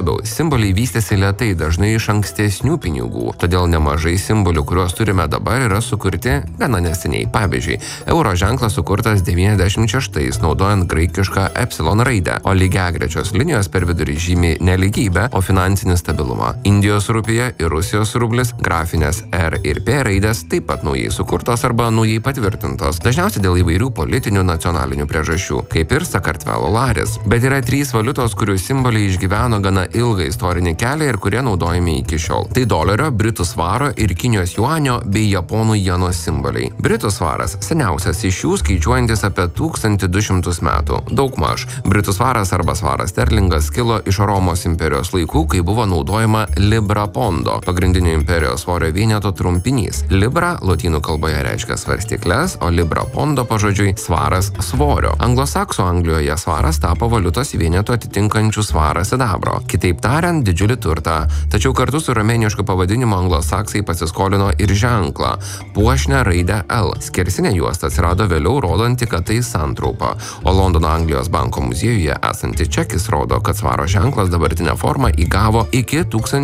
labiau, simboliai vystėsi lėtai, dažnai iš ankstesnių pinigų, todėl nemažai simbolių, kuriuos turime dabar, yra sukurti gana neseniai. Pavyzdžiui, euro ženklas sukurtas 96, naudojant graikišką epsilon raidę, o lygiagrečios linijos per vidurį žymi ne lygybę, o finansinį stabilumą. Indijos rupija ir Rusijos rublis, grafinės R ir P raidės taip pat naujai sukurtos arba naujai patvirtintos, dažniausiai dėl įvairių politinių nacionalinių priežasčių, kaip ir Sakartvelo laris. Bet yra 3 valiutos, kurių simboliai išgyveno gana ilgą istorinį kelią ir kurie naudojami iki šiol. Tai dolerio, britų svaro ir Kinijos juanio bei japonų jenos simboliai. Britų svaras seniausias iš jų, skaičiuojantis apie 1200 metų. Daugmaž. Britų svaras arba svaras sterlingas kilo iš Romos imperijos laikų, kai buvo naudojama libra pondo, pagrindinio imperijos svorio vieneto trumpinys. Libra lotynų kalboje reiškia svarstykles, o libra pondo pažodžiui svaras svorio. Anglosaksų Anglijoje svaras tapo valiutos vienetu atitinkančių svarą sidabro. Kitaip tariant, didžiulį turtą. Tačiau kartu su romėnišku pavadinimu anglosaksai pasiskolino ir ženklą – puošnę raidę L. Skersinė juosta atsirado vėliau, rodanti, kad tai santraupa. O Londono Anglijos banko muziejuje esanti čekis rodo, kad svaro ženklas dabartinę formą įgavo iki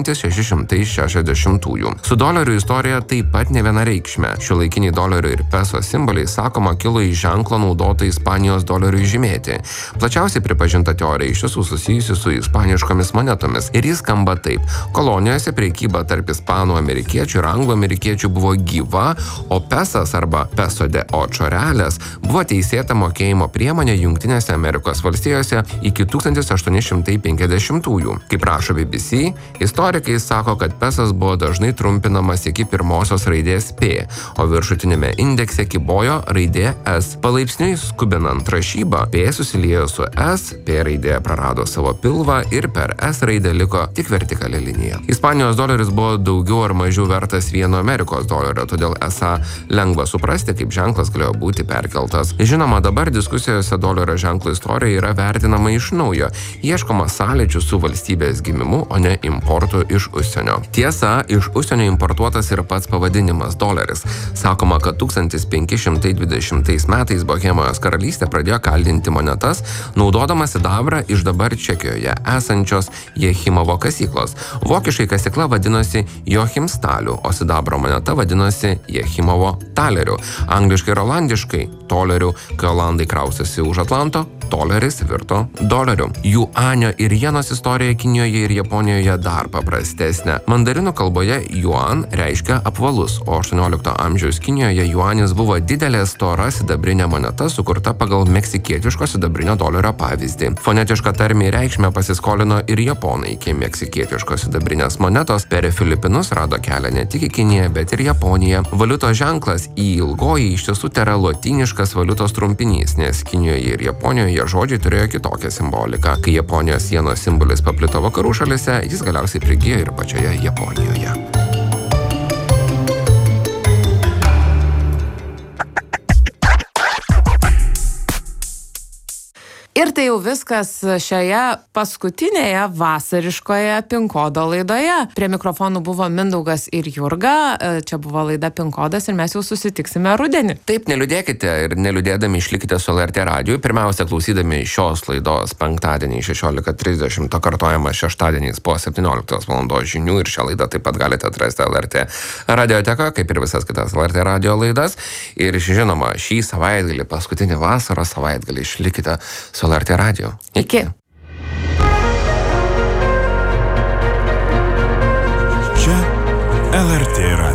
1660-ųjų. Su dolerių istorija taip pat ne vienareikšmė. Šiuolaikiniai dolerio ir peso simboliai, sakoma, kilo iš ženklo naudota Ispanijos doleriui žymėti. Plačiausiai pripažinta teorija iš tiesų susijusi su ispaniškomis monetomis. Ir jis skamba taip. Kolonijose prekyba tarp ispanų amerikiečių ir anglų amerikiečių buvo gyva, o pesas arba peso de ocho reales buvo teisėta mokėjimo priemonė Jungtinėse Amerikos valstijose iki 1850-ųjų. Kaip rašo BBC, istorikai sako, kad pesas buvo dažnai trumpinamas iki pirmosios raidės P, o viršutinėme indekse kybojo raidė S. Palaipsniui skubinant rašybą, P susiliejo su S, P raidė prarado savo pilvą ir per S raidę liko tik vertikali linija. Ispanijos doleris buvo daugiau ar mažiau vertas vieno Amerikos dolerio, todėl esą lengva suprasti, kaip ženklas galėjo būti perkeltas. Žinoma, dabar diskusijose dolerio ženklo istorija yra vertinama iš naujo, ieškoma sąlyčių su valstybės gimimu, o ne importu iš užsienio. Tiesa, iš užsienio importuotas ir pats pavadinimas doleris. Sakoma, kad 1520 metais Bohemijos karalystė pradėjo kaldinti monetas, naudodama sidabrą iš dabar Čekijoje esančios Jechimovo kasyklos. Vokiškai kasykla vadinosi Jochimstaliu, o sidabro moneta vadinosi Jechimovo taleriu. Angliškai ir olandiškai toleriu, kai olandai kraustėsi už Atlanto, toleris virto doleriu. Juanio ir jenos istorija Kinijoje ir Japonijoje dar paprastesnė. Mandarinų kalboje juan reiškia apvalus, o 18 amžiaus Kinijoje juanis buvo didelė stora sidabrinė moneta sukurta pagal meksikietiško sidabrinio dolerio pavyzdį. Fonetišką tarmę ir reikšmę pasiskolino ir japonai, kai meksikietiškos sidabrinės monetos per Filipinus rado kelią ne tik į Kiniją, bet ir Japoniją. Valiutos ženklas į ilgoji iš tiesų tėra lotyniškas valiutos trumpinys, nes Kinijoje ir Japonijoje žodžiai turėjo kitokią simboliką. Kai Japonijos sienos simbolis paplito vakarų šalise, jis galiausiai prigijo ir pačioje Japonijoje. Ir tai jau viskas šioje paskutinėje vasariškoje Pin Kodo laidoje. Prie mikrofonų buvo Mindaugas ir Jurga, čia buvo laida Pin Kodas ir mes jau susitiksime rudenį. Taip, neliūdėkite ir neliūdėdami išlikite su LRT radiju. Pirmiausia, klausydami šios laidos penktadienį 16:30, kartojamas šeštadieniais po 17 val. Žinių ir šią laidą taip pat galite atrasti LRT radiotekoje, kaip ir visas kitas LRT radio laidas. Ir žinoma, šį savaitgalį, paskutinį vasaros savaitgalį išlikite su LRT radio. Iki. Čia LRT radio.